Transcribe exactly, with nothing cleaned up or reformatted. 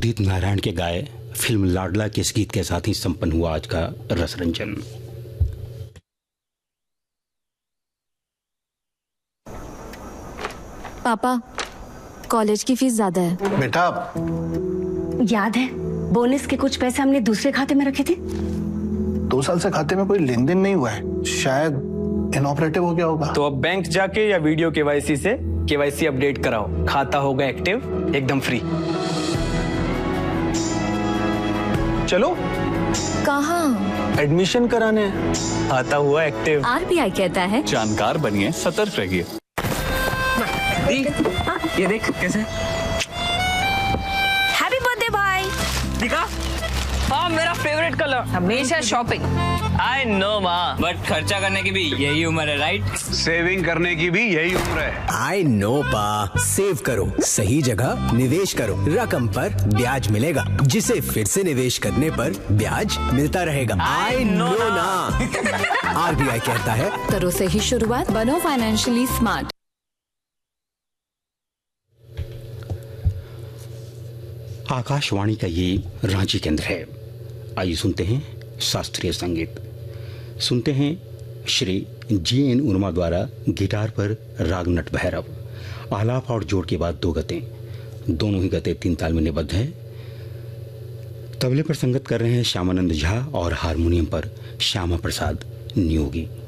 उदित नारायण के गाए फिल्म लाडला के इस गीत के साथ ही संपन्न हुआ आज का रसरंजन। पापा, कॉलेज की फीस ज्यादा है। बेटा, याद है बोनस के कुछ पैसे हमने दूसरे खाते में रखे थे? दो साल से खाते में कोई लेन देन नहीं हुआ है, शायद इनऑपरेटिव हो गया होगा। तो अब बैंक जाके या वीडियो केवाईसी से केवाईसी अपडेट कराओ, खाता होगा एक्टिव, एकदम फ्री। चलो। कहाँ? एडमिशन कराने। आता हुआ एक्टिव। आरबीआई कहता है जानकार बनिए, सतर्क रहिए। ये देख कैसे। हैप्पी बर्थडे भाई। दिखा? हाँ, मेरा फेवरेट कलर। हमेशा शॉपिंग। आई नो माँ, बट खर्चा करने की भी यही उम्र है, राइट? सेविंग करने की भी यही उम्र है। आई नो पा, सेव करो, सही जगह निवेश करो, रकम पर ब्याज मिलेगा, जिसे फिर से निवेश करने पर ब्याज मिलता रहेगा। आई नो ना। आरबीआई कहता है करो सही शुरुआत, बनो फाइनेंशियली स्मार्ट। आकाशवाणी का ये रांची केंद्र है। आइए सुनते हैं शास्त्रीय संगीत। सुनते हैं श्री जी एन उर्मा द्वारा गिटार पर राग नट भैरव, आलाप और जोड़ के बाद दो गतें, दोनों ही गतें तीन ताल में निबद्ध है। तबले पर संगत कर रहे हैं श्यामानंद झा और हारमोनियम पर श्यामा प्रसाद नियोगी।